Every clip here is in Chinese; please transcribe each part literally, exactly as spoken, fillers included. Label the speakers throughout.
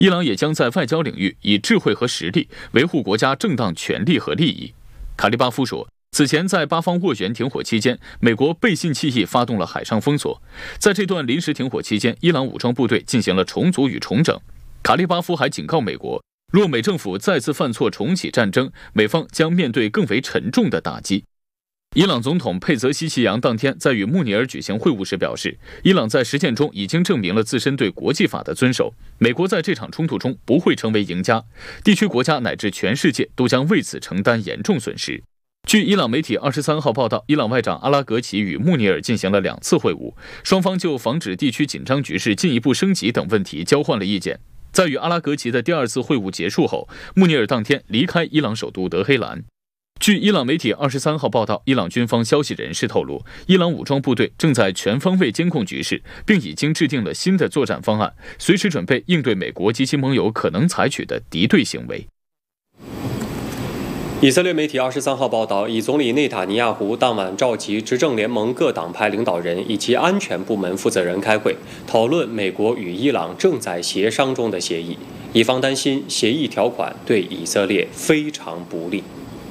Speaker 1: 伊朗也将在外交领域以智慧和实力维护国家正当权利和利益。卡利巴夫说，此前在巴方斡旋停火期间，美国背信弃义发动了海上封锁。在这段临时停火期间，伊朗武装部队进行了重组与重整。卡利巴夫还警告美国，若美政府再次犯错重启战争，美方将面对更为沉重的打击。伊朗总统佩泽西奇扬当天在与穆尼尔举行会晤时表示，伊朗在实践中已经证明了自身对国际法的遵守，美国在这场冲突中不会成为赢家，地区国家乃至全世界都将为此承担严重损失。据伊朗媒体二十三号报道，伊朗外长阿拉格齐与穆尼尔进行了两次会晤，双方就防止地区紧张局势进一步升级等问题交换了意见。在与阿拉格齐的第二次会晤结束后，穆尼尔当天离开伊朗首都德黑兰。据伊朗媒体二十三号报道，伊朗军方消息人士透露，伊朗武装部队正在全方位监控局势，并已经制定了新的作战方案，随时准备应对美国及其盟友可能采取的敌对行为。
Speaker 2: 以色列媒体二十三号报道，以总理内塔尼亚胡当晚召集执政联盟各党派领导人以及安全部门负责人开会，讨论美国与伊朗正在协商中的协议。以方担心协议条款对以色列非常不利。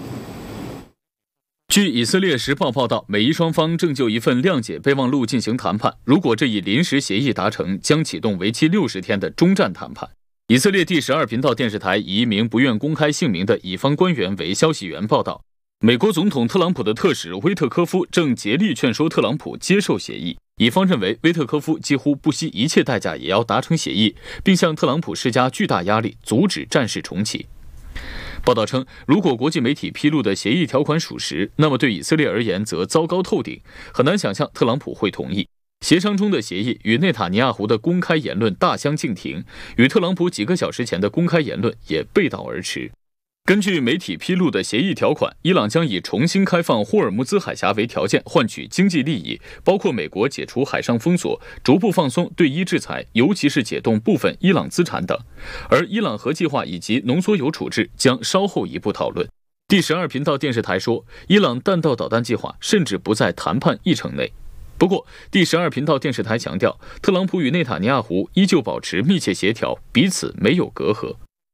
Speaker 1: 据以色列时报报道，美伊双方正就一份谅解备忘录进行谈判，如果这一临时协议达成，将启动为期六十天的终战谈判。以色列第十二频道电视台以一名不愿公开姓名的以方官员为消息源报道，美国总统特朗普的特使威特科夫正竭力劝说特朗普接受协议。以方认为威特科夫几乎不惜一切代价也要达成协议，并向特朗普施加巨大压力，阻止战事重启。报道称，如果国际媒体披露的协议条款属实，那么对以色列而言则糟糕透顶，很难想象特朗普会同意。协商中的协议与内塔尼亚胡的公开言论大相径庭，与特朗普几个小时前的公开言论也背道而驰。根据媒体披露的协议条款，伊朗将以重新开放霍尔木兹海峡为条件换取经济利益，包括美国解除海上封锁、逐步放松对伊制裁，尤其是解冻部分伊朗资产等。而伊朗核计划以及浓缩铀处置将稍后一步讨论。第十二频道电视台说，伊朗弹道导弹计划甚至不在谈判议程内。不过，第十二频道电视台强调，特朗普与内塔尼亚胡依旧保持密切协调，彼此没有隔阂。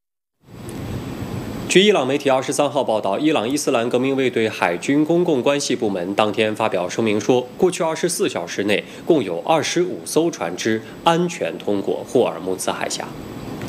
Speaker 2: 据伊朗媒体二十三号报道，伊朗伊斯兰革命卫队海军公共关系部门当天发表声明说，过去二十四小时内共有二十五艘船只安全通过霍尔木兹海峡。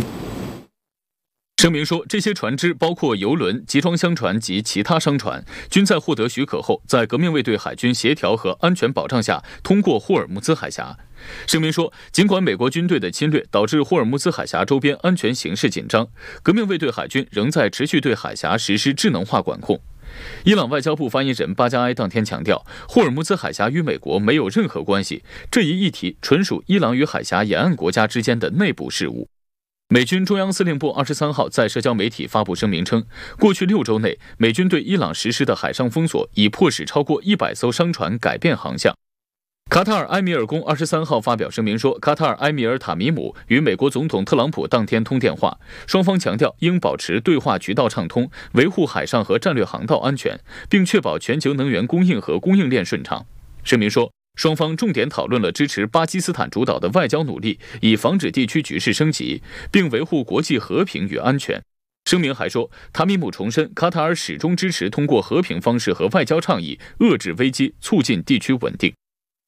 Speaker 1: 声明说，这些船只包括油轮、集装箱船及其他商船，均在获得许可后，在革命卫队海军协调和安全保障下通过霍尔木兹海峡。声明说，尽管美国军队的侵略导致霍尔木兹海峡周边安全形势紧张，革命卫队海军仍在持续对海峡实施智能化管控。伊朗外交部发言人巴加埃当天强调，霍尔木兹海峡与美国没有任何关系，这一议题纯属伊朗与海峡沿岸国家之间的内部事务。美军中央司令部二十三号在社交媒体发布声明称，过去六周内，美军对伊朗实施的海上封锁已迫使超过一百艘商船改变航向。卡塔尔埃米尔宫二十三号发表声明说，卡塔尔埃米尔塔米姆与美国总统特朗普当天通电话，双方强调应保持对话渠道畅通，维护海上和战略航道安全，并确保全球能源供应和供应链顺畅。声明说，双方重点讨论了支持巴基斯坦主导的外交努力，以防止地区局势升级，并维护国际和平与安全。声明还说，塔米姆重申，卡塔尔始终支持通过和平方式和外交倡议遏制危机，促进地区稳定。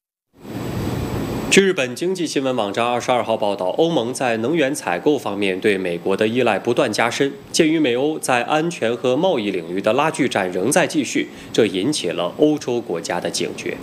Speaker 2: 据日本经济新闻网站二十二号报道，欧盟在能源采购方面对美国的依赖不断加深。鉴于美欧在安全和贸易领域的拉锯战仍在继续，这引起了欧洲国家的警觉。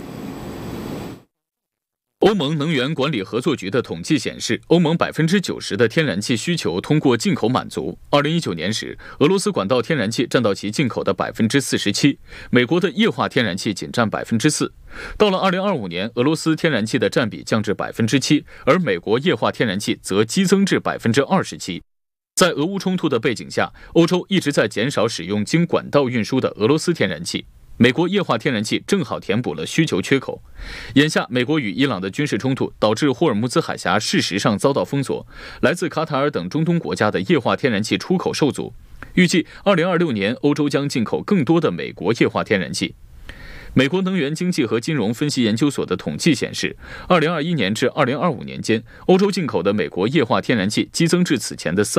Speaker 1: 欧盟能源管理合作局的统计显示，欧盟百分之九十的天然气需求通过进口满足。二零一九年时，俄罗斯管道天然气占到其进口的百分之四十七，美国的液化天然气仅占百分之四。到了二零二五年，俄罗斯天然气的占比降至百分之七，而美国液化天然气则激增至百分之二十七。在俄乌冲突的背景下，欧洲一直在减少使用经管道运输的俄罗斯天然气。美国液化天然气正好填补了需求缺口。眼下，美国与伊朗的军事冲突导致霍尔木兹海峡事实上遭到封锁，来自卡塔尔等中东国家的液化天然气出口受阻。预计二零二六年，欧洲将进口更多的美国液化天然气。 美国能源经济和金融分析研究所的统计显示，二零二一年至二零二五年间，欧洲进口的美国液化天然气激增至此前的